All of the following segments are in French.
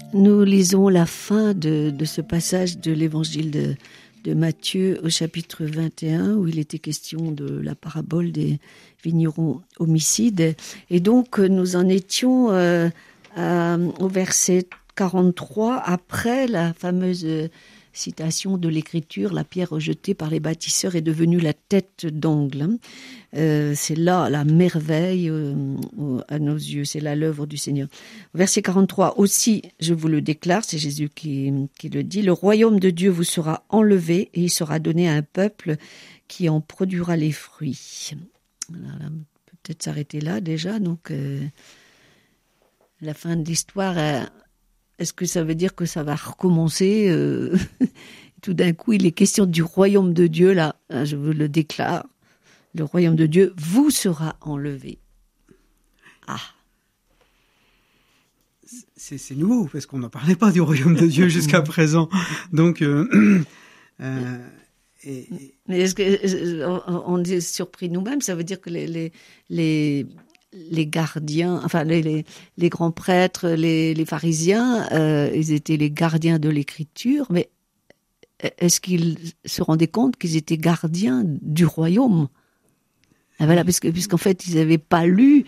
Nous lisons la fin de ce passage de l'évangile de Matthieu au chapitre 21 où il était question de la parabole des vignerons homicides. Et donc nous en étions au verset 43 après la fameuse citation de l'écriture, la pierre rejetée par les bâtisseurs est devenue la tête d'angle. C'est là la merveille à nos yeux, c'est là l'œuvre du Seigneur. Verset 43, aussi, je vous le déclare, c'est Jésus qui le dit, le royaume de Dieu vous sera enlevé et il sera donné à un peuple qui en produira les fruits. Voilà, on peut peut-être s'arrêter là déjà, donc la fin de l'histoire... Est-ce que ça veut dire que ça va recommencer Tout d'un coup, il est question du royaume de Dieu, là, je vous le déclare. Le royaume de Dieu vous sera enlevé. Ah. C'est nouveau, parce qu'on n'en parlait pas du royaume de Dieu jusqu'à présent. Donc, Mais est-ce qu'on est surpris nous-mêmes? Ça veut dire que les gardiens, enfin les grands prêtres, les pharisiens, ils étaient les gardiens de l'écriture, mais est-ce qu'ils se rendaient compte qu'ils étaient gardiens du royaume? Voilà, puisqu'en fait, ils n'avaient pas lu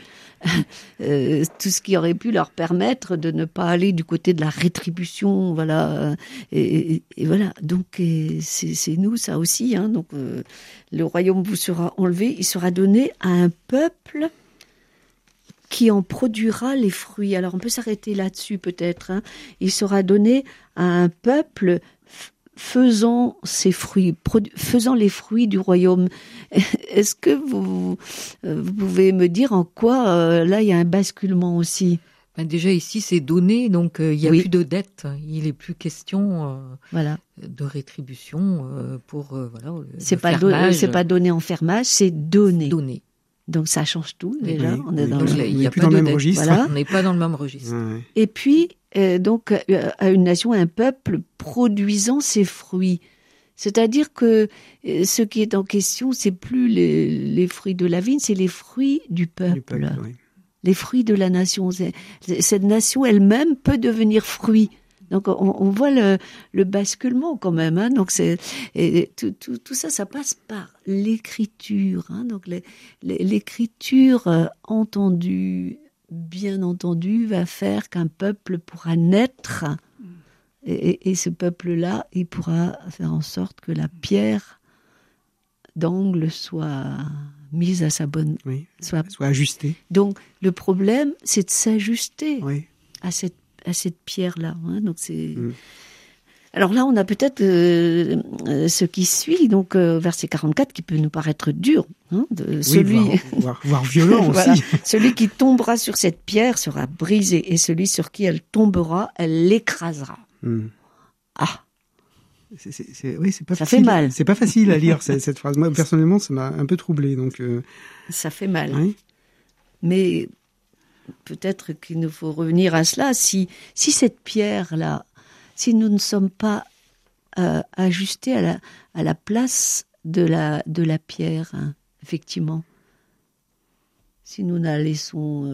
tout ce qui aurait pu leur permettre de ne pas aller du côté de la rétribution, voilà. Et voilà, donc c'est nous, ça aussi. Hein, donc le royaume vous sera enlevé, il sera donné à un peuple qui en produira les fruits. Alors on peut s'arrêter là-dessus peut-être. Hein. Il sera donné à un peuple faisant ses fruits, faisant les fruits du royaume. Est-ce que vous pouvez me dire en quoi là il y a un basculement aussi? Déjà ici c'est donné, donc il n'y a plus de dette. Il n'est plus question de rétribution pour voilà. C'est pas donné en fermage, c'est donné. Donné. Donc ça change tout déjà. Oui, on est dans il n'y a pas de même registre. Voilà. On n'est pas dans le même registre. Ouais. Et puis donc à une nation, à un peuple produisant ses fruits. C'est-à-dire que ce qui est en question, c'est plus les fruits de la vigne, c'est les fruits du peuple. Oui. Les fruits de la nation. Cette nation elle-même peut devenir fruit. Donc on voit le basculement quand même. Hein. Donc tout ça, ça passe par l'écriture. Hein. Donc l'écriture entendue, bien entendue, va faire qu'un peuple pourra naître. Et ce peuple-là, il pourra faire en sorte que la pierre d'angle soit mise à sa bonne... Oui, soit ajustée. Donc le problème, c'est de s'ajuster à cette pierre-là. Hein. Donc c'est... Alors là, on a peut-être ce qui suit, donc verset 44, qui peut nous paraître dur. Hein, voire violent aussi. Voilà. Celui qui tombera sur cette pierre sera brisé, et celui sur qui elle tombera, elle l'écrasera. Ah. C'est pas ça facile. fait mal. C'est pas facile à lire cette phrase. Moi, personnellement, ça m'a un peu troublé. Donc, ça fait mal. Oui. Mais peut-être qu'il nous faut revenir à cela. Si cette pierre-là, si nous ne sommes pas ajustés à la place de la pierre, hein, effectivement, si nous la laissons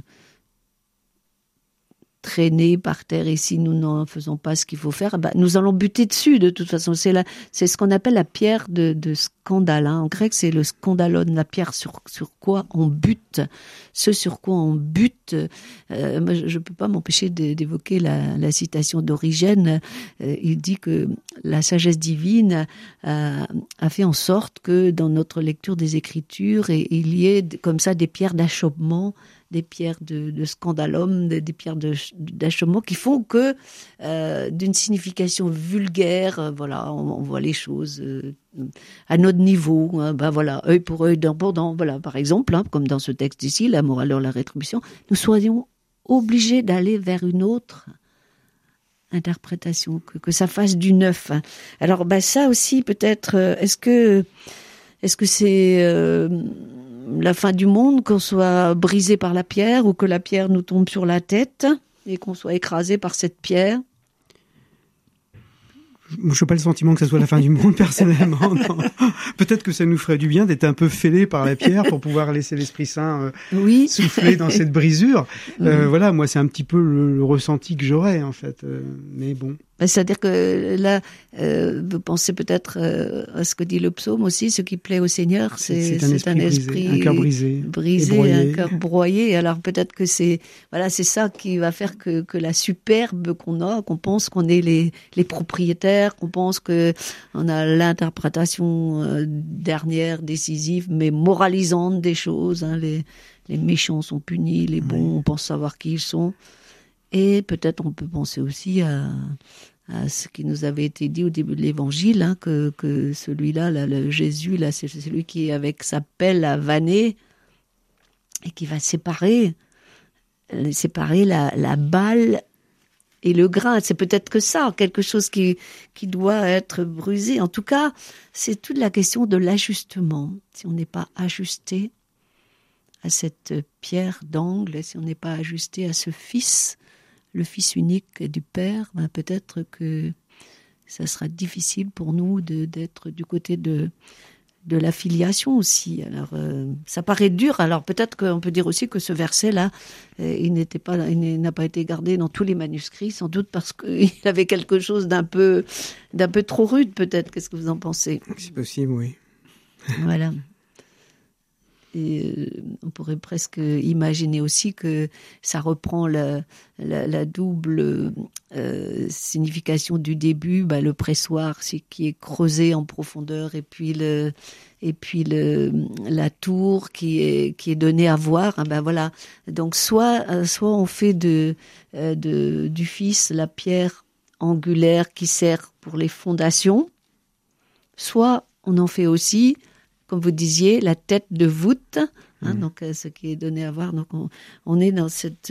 traîner par terre et si nous n'en faisons pas ce qu'il faut faire, nous allons buter dessus de toute façon. C'est ce qu'on appelle la pierre de scandale. Hein. En grec, c'est le scandalon, la pierre sur quoi on bute. Ce sur quoi on bute. Moi, je ne peux pas m'empêcher d'évoquer la citation d'Origène. Il dit que la sagesse divine a fait en sorte que dans notre lecture des Écritures, il y ait comme ça des pierres d'achoppement, des pierres de scandalum, des pierres d'achoppement qui font que d'une signification vulgaire, voilà, on voit les choses à notre niveau, hein, voilà, œil pour œil, dent pour dent, voilà, par exemple, hein, comme dans ce texte ici, la morale ou la rétribution, nous soyons obligés d'aller vers une autre interprétation, que ça fasse du neuf. Hein. Alors, ça aussi, peut-être, est-ce que c'est la fin du monde, qu'on soit brisé par la pierre ou que la pierre nous tombe sur la tête et qu'on soit écrasé par cette pierre? Je n'ai pas le sentiment que ça soit la fin du monde, personnellement. Non. Peut-être que ça nous ferait du bien d'être un peu fêlés par la pierre pour pouvoir laisser l'Esprit Saint souffler dans cette brisure. Voilà, moi, c'est un petit peu le ressenti que j'aurais, en fait. Mais bon. C'est-à-dire que là, vous pensez peut-être à ce que dit le psaume aussi, ce qui plaît au Seigneur, c'est un esprit un cœur brisé, un cœur broyé. Alors peut-être que c'est ça qui va faire que la superbe qu'on pense qu'on est les propriétaires, qu'on pense que on a l'interprétation dernière, décisive, mais moralisante des choses. Hein, les méchants sont punis, les bons, on pense savoir qui ils sont. Et peut-être on peut penser aussi à ce qui nous avait été dit au début de l'Évangile, hein, que celui-là, là, le Jésus, là, c'est celui qui est avec sa pelle à vanner et qui va séparer la balle et le grain. C'est peut-être que ça, quelque chose qui doit être brusé. En tout cas, c'est toute la question de l'ajustement. Si on n'est pas ajusté à cette pierre d'angle, si on n'est pas ajusté à ce Fils, le Fils unique du Père, ben peut-être que ça sera difficile pour nous d'être du côté de la filiation aussi. Alors, ça paraît dur. Alors peut-être qu'on peut dire aussi que ce verset-là, il n'a pas été gardé dans tous les manuscrits, sans doute parce qu'il avait quelque chose d'un peu trop rude, peut-être. Qu'est-ce que vous en pensez ? C'est possible, oui. Voilà. Et on pourrait presque imaginer aussi que ça reprend la double signification du début, le pressoir, c'est qui est creusé en profondeur, et puis la tour qui est donnée à voir. Voilà. Donc soit on fait du Fils la pierre angulaire qui sert pour les fondations, soit on en fait aussi, comme vous disiez, la tête de voûte, donc ce qui est donné à voir. Donc on est dans cette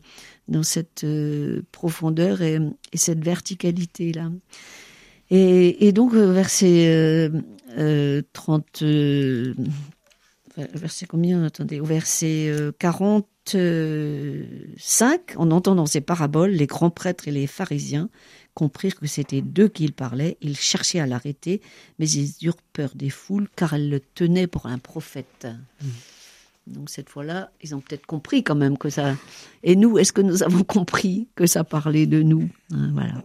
profondeur et cette verticalité là. Et donc verset 30, verset combien ? Attendez, au verset 45, en entendant ces paraboles, les grands prêtres et les pharisiens comprirent que c'était d'eux qu'il parlait. Ils cherchaient à l'arrêter, mais ils eurent peur des foules, car elles le tenaient pour un prophète. Donc cette fois-là, ils ont peut-être compris quand même que ça... Et nous, est-ce que nous avons compris que ça parlait de nous ? Voilà.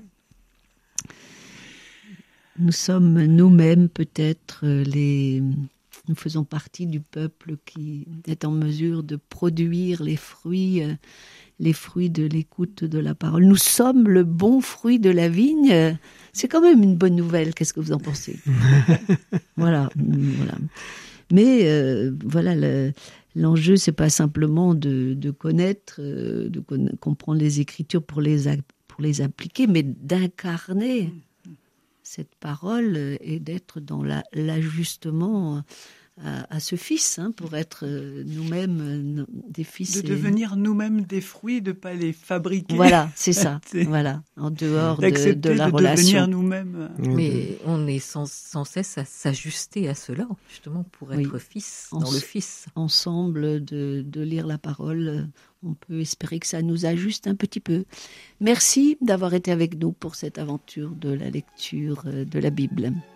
Nous sommes nous-mêmes peut-être Nous faisons partie du peuple qui est en mesure de produire les fruits de l'écoute de la parole. Nous sommes le bon fruit de la vigne. C'est quand même une bonne nouvelle. Qu'est-ce que vous en pensez ? Voilà. Mais l'enjeu, c'est pas simplement de connaître, comprendre les Écritures pour les appliquer, mais d'incarner cette parole et d'être dans l'ajustement à ce Fils, pour être nous-mêmes des fils. De devenir nous-mêmes des fruits, de ne pas les fabriquer. Voilà, c'est ça. Voilà, en dehors de la relation. De devenir nous-mêmes. Mais on est sans cesse à s'ajuster à cela, justement, pour être fils, dans le Fils. Ensemble, de lire la parole, on peut espérer que ça nous ajuste un petit peu. Merci d'avoir été avec nous pour cette aventure de la lecture de la Bible.